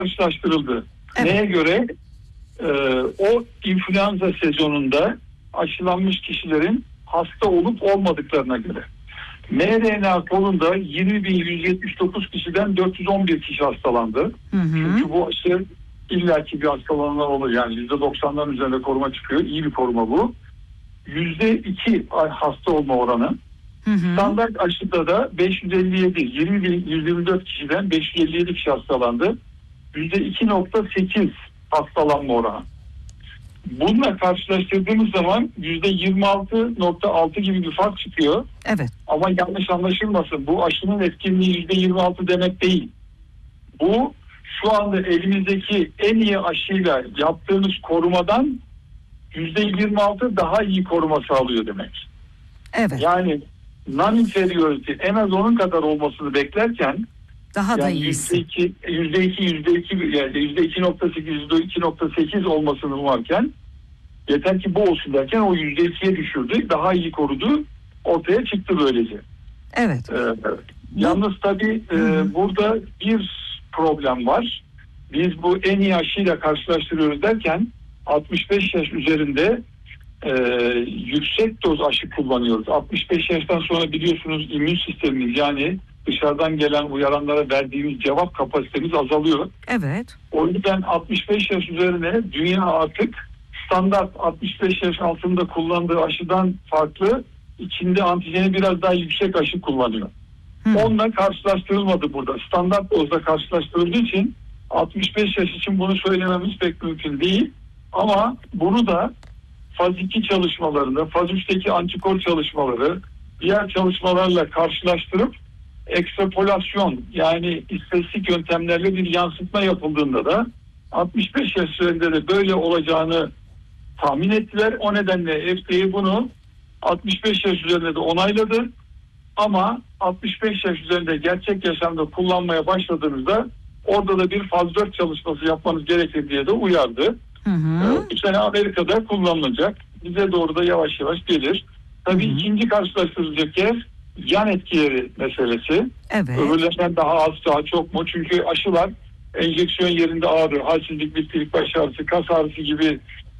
karşılaştırıldı. Evet. Neye göre? O influenza sezonunda aşılanmış kişilerin hasta olup olmadıklarına göre. mRNA kolunda 20.179 kişiden 411 kişi hastalandı. Çünkü bu aşı illaki bir hastalananlar olur. Yani %90'ların üzerinde koruma çıkıyor. İyi bir koruma bu. %2 hasta olma oranı. Standart aşıda da 557, 20.124 kişiden 557 kişi hastalandı. %2.8 hastalanma oranı. Bununla karşılaştırdığımız zaman %26.6 gibi bir fark çıkıyor. Evet. Ama yanlış anlaşılmasın. Bu aşının etkinliği %26 demek değil. Bu şu anda elimizdeki en iyi aşıyla yaptığımız korumadan %26 daha iyi koruma sağlıyor demek. Evet. Yani non-inferiority en az onun kadar olmasını beklerken daha da yani iyisi. %2.8, %2.8 olmasını varken yeter ki bu olsun derken o %2'ye düşürdü. Daha iyi korudu. Ortaya çıktı böylece. Evet. Yalnız tabii burada bir problem var. Biz bu en iyi aşıyla karşılaştırıyoruz derken 65 yaş üzerinde yüksek doz aşı kullanıyoruz. 65 yaştan sonra biliyorsunuz immün sistemimiz yani dışarıdan gelen uyaranlara verdiğimiz cevap kapasitemiz azalıyor. Evet. O yüzden 65 yaş üzerine dünya artık standart 65 yaş altında kullandığı aşıdan farklı içinde antijeni biraz daha yüksek aşı kullanıyor. Onunla karşılaştırılmadı burada. Standart dozda karşılaştırıldığı için 65 yaş için bunu söylememiz pek mümkün değil. Ama bunu da faz 2 çalışmalarında, faz 3'teki antikor çalışmaları, diğer çalışmalarla karşılaştırıp ekstrapolasyon yani istatistik yöntemlerle bir yansıtma yapıldığında da 65 yaş üzerinde de böyle olacağını tahmin ettiler. O nedenle FDA bunu 65 yaş üzerinde de onayladı. Ama 65 yaş üzerinde gerçek yaşamda kullanmaya başladığınızda orada da bir faz 4 çalışması yapmanız gerekir diye de uyardı. Bu sene Amerika'da kullanılacak. Bize doğru da yavaş yavaş gelir. Tabii ikinci karşılaştırılacak yer yan etkileri meselesi. Evet. Öbürlerinden daha az daha çok mu? Çünkü aşılar enjeksiyon yerinde ağrı, halsizlik, bitkilik, baş ağrısı, kas ağrısı gibi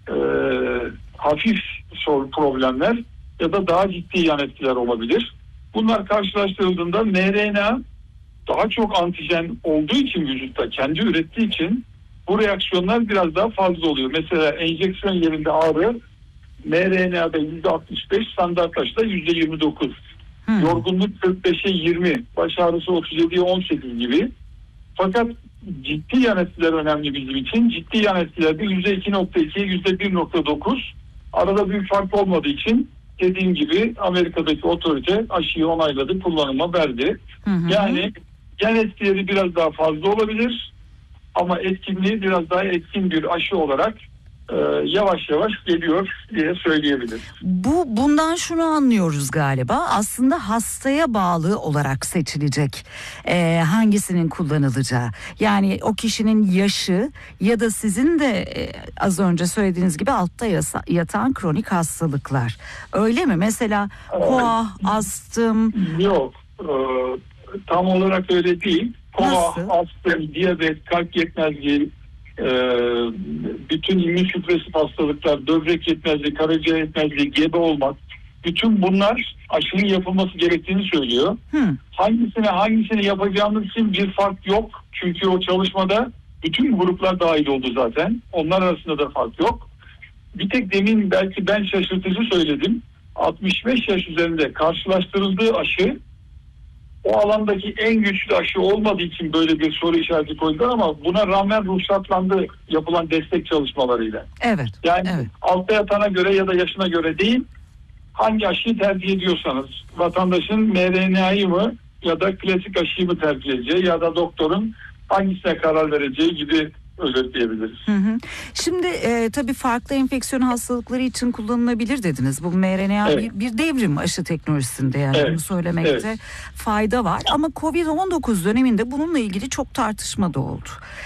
hafif problemler ya da daha ciddi yan etkiler olabilir. Bunlar karşılaştırıldığında mRNA daha çok antijen olduğu için vücutta kendi ürettiği için bu reaksiyonlar biraz daha fazla oluyor. Mesela enjeksiyon yerinde ağrı mRNA'da %65, standart aşıda %29. Yorgunluk 45'e 20, baş ağrısı 37'ye 18 gibi. Fakat ciddi yan etkiler önemli bizim için. Ciddi yan etkilerde %2.2'ye %1.9. Arada büyük fark olmadığı için dediğim gibi Amerika'daki otorite aşıyı onayladı, kullanıma verdi. Yani yan etkileri biraz daha fazla olabilir ama etkinliği biraz daha etkin bir aşı olarak yavaş yavaş geliyor diye söyleyebiliriz. Bundan şunu anlıyoruz galiba, aslında hastaya bağlı olarak seçilecek hangisinin kullanılacağı. Yani o kişinin yaşı ya da sizin de az önce söylediğiniz gibi altta yatan kronik hastalıklar. Öyle mi? Mesela koa, astım. Yok. Tam olarak öyle değil. Koa, astım, diyabet, kalp yetmezliği, bütün immün süpresif hastalıklar, böbrek yetmezliği, karaciğer yetmezliği, gebe olmak, bütün bunlar aşının yapılması gerektiğini söylüyor. Hangisini yapacağımız için bir fark yok. Çünkü o çalışmada bütün gruplar dahil oldu zaten. Onlar arasında da fark yok. Bir tek demin belki ben şaşırtıcı söyledim. 65 yaş üzerinde karşılaştırıldığı aşı o alandaki en güçlü aşı olmadığı için böyle bir soru işareti koydular ama buna rağmen ruhsatlandı yapılan destek çalışmalarıyla. Evet. Yani altta yatana göre ya da yaşına göre değil, hangi aşıyı tercih ediyorsanız vatandaşın mRNA'yı mı ya da klasik aşıyı mı tercih edeceği ya da doktorun hangisine karar vereceği gibi özetleyebiliriz. Şimdi tabii farklı enfeksiyon hastalıkları için kullanılabilir dediniz. Bu mRNA bir devrim aşı teknolojisinde, yani bunu söylemekte fayda var. Ama Covid-19 döneminde bununla ilgili çok tartışma da oldu.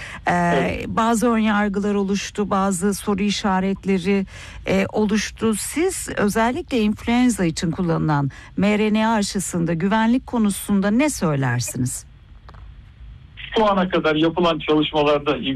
Bazı önyargılar oluştu, bazı soru işaretleri oluştu. Siz özellikle influenza için kullanılan mRNA aşısında güvenlik konusunda ne söylersiniz? şu ana kadar yapılan çalışmalarda